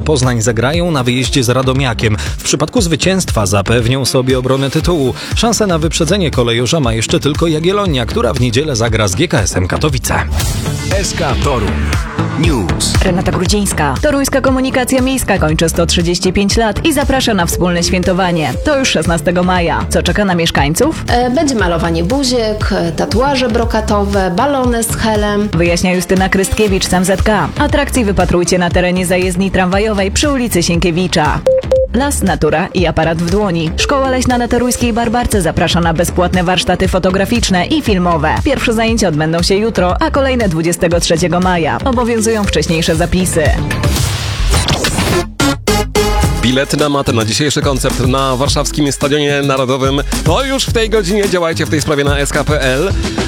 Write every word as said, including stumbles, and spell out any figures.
Poznań zagrają na wyjeździe z Radomiakiem. W przypadku zwycięstwa zapewnią sobie obronę tytułu. Szansę na wyprzedzenie kolejorza ma jeszcze tylko Jagiellonia, która w niedzielę zagra z G K S-em Katowice. S K Toruń News. Renata Grudzińska. Toruńska Komunikacja Miejska kończy sto trzydzieści pięć lat i zaprasza na wspólne świętowanie. To już szesnastego maja. Co czeka na mieszkańców? Będzie malowanie buziek, tatuaże brokatowe, balony z helem. Wyjaśnia Justyna Krystkiewicz z M Z K. Atrakcji wypatrujcie na terenie zajezdni tramwajowej przy ulicy Sienkiewicza. Las, natura i aparat w dłoni. Szkoła Leśna na Toruńskiej Barbarce zaprasza na bezpłatne warsztaty fotograficzne i filmowe. Pierwsze zajęcia odbędą się jutro, a kolejne dwudziestego trzeciego maja. Obowiązują wcześniejsze zapisy. Bilety na matę na dzisiejszy koncert na warszawskim Stadionie Narodowym to już w tej godzinie. Działajcie w tej sprawie na S K kropka P L.